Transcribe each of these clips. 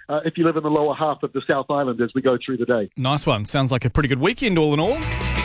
if you live in the lower half of the South Island as we go through the day. Nice one. Sounds like a pretty good weekend all in all.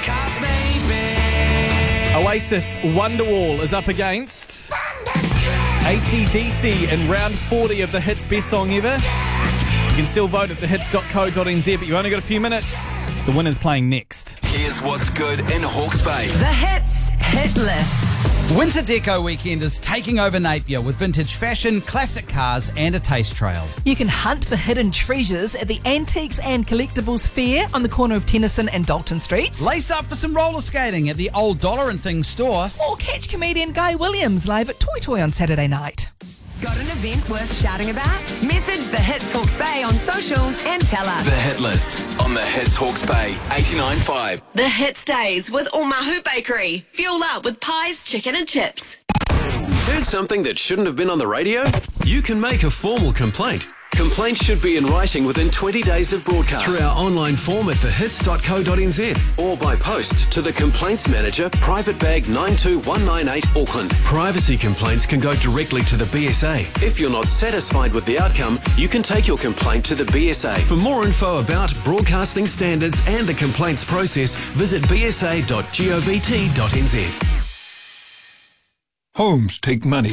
Oasis Wonderwall is up against AC/DC in round 40 of the Hits Best Song Ever. You can still vote at thehits.co.nz, but you've only got a few minutes. The winner's playing next. Here's what's good in Hawke's Bay. The Hits Hit List. Winter Deco Weekend is taking over Napier with vintage fashion, classic cars and a taste trail. You can hunt for hidden treasures at the Antiques and Collectibles Fair on the corner of Tennyson and Dalton Streets. Lace up for some roller skating at the Old Dollar and Things store. Or catch comedian Guy Williams live at Toy Toy on Saturday night. Got an event worth shouting about? Message the Hits Hawke's Bay on socials and tell us. The Hit List on the Hits Hawke's Bay 89.5. The Hits Days with Omahu Bakery. Fuel up with pies, chicken and chips. Heard something that shouldn't have been on the radio? You can make a formal complaint. Complaints should be in writing within 20 days of broadcast through our online form at thehits.co.nz or by post to the Complaints Manager, Private Bag 92198 Auckland. Privacy complaints can go directly to the BSA. If you're not satisfied with the outcome, you can take your complaint to the BSA. For more info about broadcasting standards and the complaints process, visit bsa.govt.nz. Homes take money.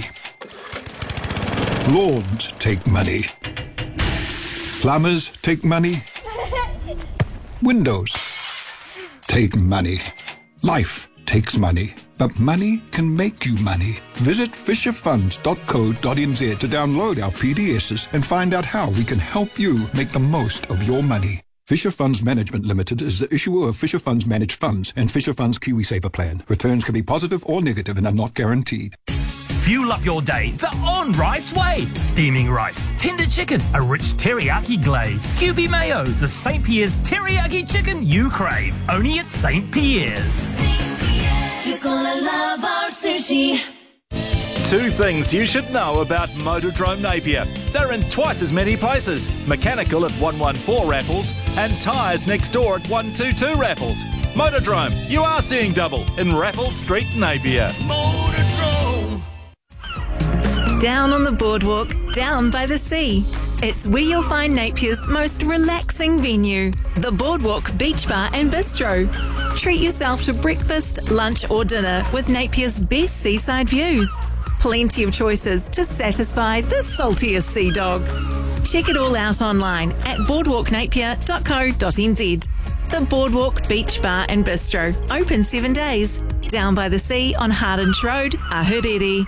Lawns take money. Plumbers take money. Windows take money. Life takes money. But money can make you money. Visit fisherfunds.co.nz to download our PDSs and find out how we can help you make the most of your money. Fisher Funds Management Limited is the issuer of Fisher Funds Managed Funds and Fisher Funds KiwiSaver Plan. Returns can be positive or negative and are not guaranteed. Fuel up your day the on-rice way. Steaming rice, tender chicken, a rich teriyaki glaze, QB mayo, the St. Pierre's teriyaki chicken you crave. Only at St. Pierre's. You're gonna love our sushi. Two things you should know about Motordrome Napier. They're in twice as many places. Mechanical at 114 Raffles and tyres next door at 122 Raffles. Motordrome, you are seeing double in Raffles Street, Napier. Motordrome. Down on the boardwalk, down by the sea. It's where you'll find Napier's most relaxing venue, the Boardwalk Beach Bar and Bistro. Treat yourself to breakfast, lunch or dinner with Napier's best seaside views. Plenty of choices to satisfy the saltiest sea dog. Check it all out online at boardwalknapier.co.nz. The Boardwalk Beach Bar and Bistro, open 7 days. Down by the sea on Hardinge Road, Ahuriri.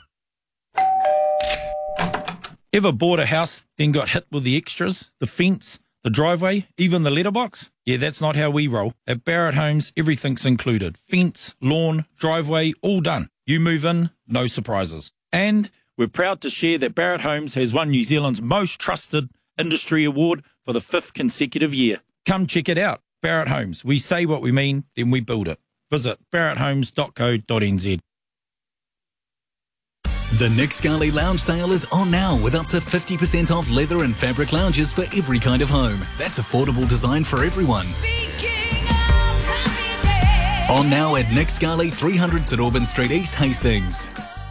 Ever bought a house, then got hit with the extras, the fence, the driveway, even the letterbox? Yeah, that's not how we roll. At Barrett Homes, everything's included. Fence, lawn, driveway, all done. You move in, no surprises. And we're proud to share that Barrett Homes has won New Zealand's most trusted industry award for the 5th consecutive year. Come check it out. Barrett Homes. We say what we mean, then we build it. Visit barretthomes.co.nz. The Nick Scali Lounge sale is on now with up to 50% off leather and fabric lounges for every kind of home. That's affordable design for everyone. On now at Nick Scali, 300 St Auburn Street East, Hastings.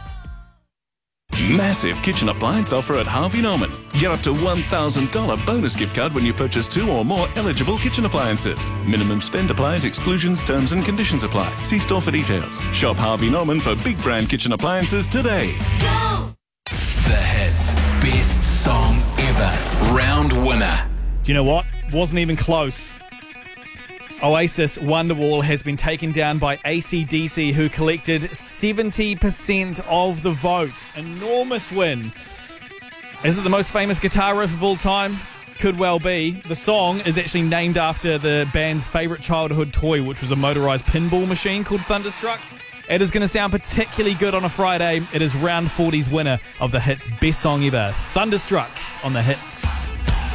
Massive kitchen appliance offer at Harvey Norman. Get up to $1,000 bonus gift card when you purchase 2 or more eligible kitchen appliances. Minimum spend applies, exclusions, terms and conditions apply. See store for details. Shop Harvey Norman for big brand kitchen appliances today. The Hits Best Song Ever round winner. Do you know what? Wasn't even close. Oasis Wonderwall has been taken down by AC/DC, who collected 70% of the vote. Enormous win. Is it the most famous guitar riff of all time? Could well be. The song is actually named after the band's favourite childhood toy, which was a motorised pinball machine called Thunderstruck. It is going to sound particularly good on a Friday. It is round 40's winner of the Hits Best Song Ever, Thunderstruck on the Hits.